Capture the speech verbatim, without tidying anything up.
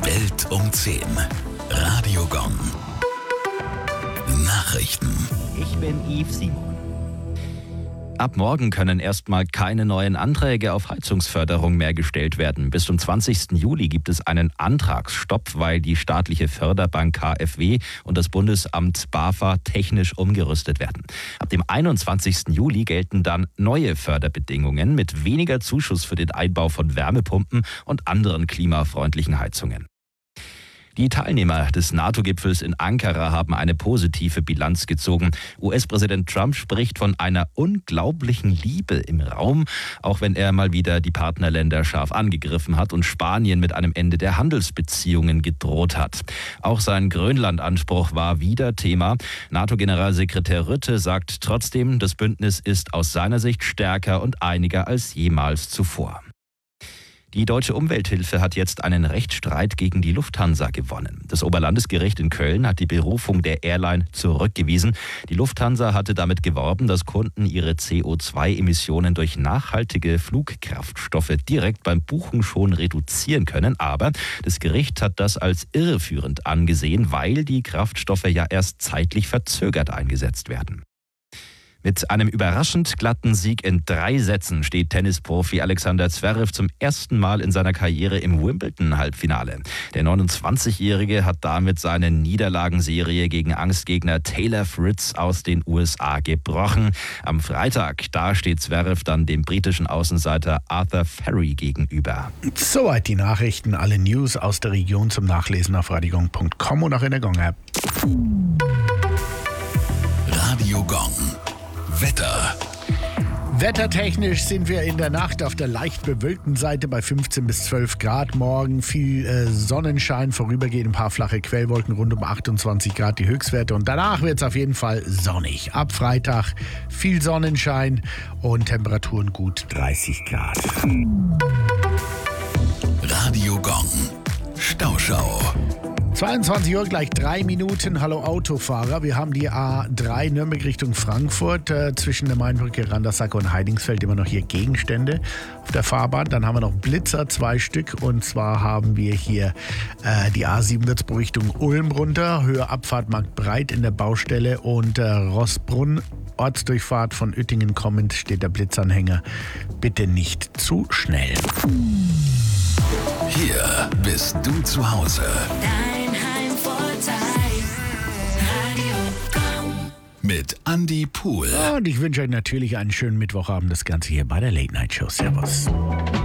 Welt um zehn. Radio Gong. Nachrichten. Ich bin Yves Simon. Ab morgen können erstmal keine neuen Anträge auf Heizungsförderung mehr gestellt werden. Bis zum zwanzigsten Juli gibt es einen Antragsstopp, weil die staatliche Förderbank K f W und das Bundesamt BAFA technisch umgerüstet werden. Ab dem einundzwanzigsten Juli gelten dann neue Förderbedingungen mit weniger Zuschuss für den Einbau von Wärmepumpen und anderen klimafreundlichen Heizungen. Die Teilnehmer des NATO-Gipfels in Ankara haben eine positive Bilanz gezogen. U S-Präsident Trump spricht von einer unglaublichen Liebe im Raum, auch wenn er mal wieder die Partnerländer scharf angegriffen hat und Spanien mit einem Ende der Handelsbeziehungen gedroht hat. Auch sein Grönland-Anspruch war wieder Thema. NATO-Generalsekretär Rutte sagt trotzdem, das Bündnis ist aus seiner Sicht stärker und einiger als jemals zuvor. Die Deutsche Umwelthilfe hat jetzt einen Rechtsstreit gegen die Lufthansa gewonnen. Das Oberlandesgericht in Köln hat die Berufung der Airline zurückgewiesen. Die Lufthansa hatte damit geworben, dass Kunden ihre C O zwei Emissionen durch nachhaltige Flugkraftstoffe direkt beim Buchen schon reduzieren können. Aber das Gericht hat das als irreführend angesehen, weil die Kraftstoffe ja erst zeitlich verzögert eingesetzt werden. Mit einem überraschend glatten Sieg in drei Sätzen steht Tennisprofi Alexander Zverev zum ersten Mal in seiner Karriere im Wimbledon-Halbfinale. Der neunundzwanzigjährige hat damit seine Niederlagenserie gegen Angstgegner Taylor Fritz aus den U S A gebrochen. Am Freitag, da steht Zverev dann dem britischen Außenseiter Arthur Ferry gegenüber. Soweit die Nachrichten, alle News aus der Region zum Nachlesen auf radiogong punkt com und auch in der Gong-App. Radio Gong. Wetter. Wettertechnisch sind wir in der Nacht auf der leicht bewölkten Seite bei fünfzehn bis zwölf Grad. Morgen viel äh, Sonnenschein, vorübergehend ein paar flache Quellwolken, rund um achtundzwanzig Grad die Höchstwerte. Und danach wird es auf jeden Fall sonnig. Ab Freitag viel Sonnenschein und Temperaturen gut dreißig Grad. Radio Gong. Stauschau. zweiundzwanzig Uhr, gleich drei Minuten. Hallo Autofahrer. Wir haben die A drei Nürnberg Richtung Frankfurt. Äh, zwischen der Mainbrücke, Randersack und Heidingsfeld immer noch hier Gegenstände auf der Fahrbahn. Dann haben wir noch Blitzer, zwei Stück. Und zwar haben wir hier äh, die A sieben Würzburg Richtung Ulm runter. Höhe Abfahrt Marktbreit in der Baustelle. Und äh, Rossbrunn, Ortsdurchfahrt von Uettingen kommend, steht der Blitzanhänger. Bitte nicht zu schnell. Hier bist du zu Hause. Mit Andy Pool. Und ich wünsche euch natürlich einen schönen Mittwochabend. Das Ganze hier bei der Late Night Show. Servus.